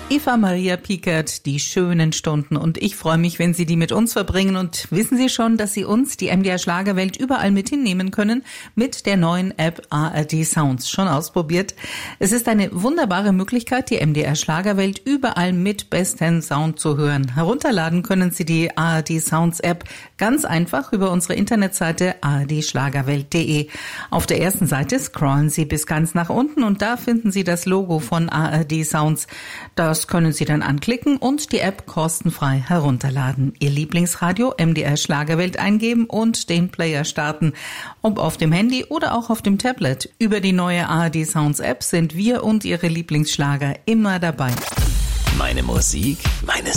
Eva Maria Piekert, die schönen Stunden. Und ich freue mich, wenn Sie die mit uns verbringen. Und wissen Sie schon, dass Sie uns, die MDR Schlagerwelt, überall mit hinnehmen können mit der neuen App ARD Sounds. Schon ausprobiert? Es ist eine wunderbare Möglichkeit, die MDR Schlagerwelt überall mit besten Sound zu hören. Herunterladen können Sie die ARD Sounds App ganz einfach über unsere Internetseite ardschlagerwelt.de. Auf der ersten Seite scrollen Sie bis ganz nach unten und da finden Sie das Logo von ARD Sounds. Das können Sie dann anklicken und die App kostenfrei herunterladen. Ihr Lieblingsradio MDR Schlagerwelt eingeben und den Player starten. Ob auf dem Handy oder auch auf dem Tablet. Über die neue ARD Sounds App sind wir und Ihre Lieblingsschlager immer dabei. Meine Musik, meine